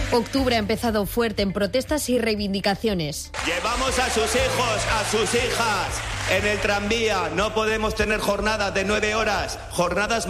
Octubre ha empezado fuerte en protestas y reivindicaciones. Llevamos a sus hijos, a sus hijas en el tranvía. No podemos tener jornadas de 9 horas, jornadas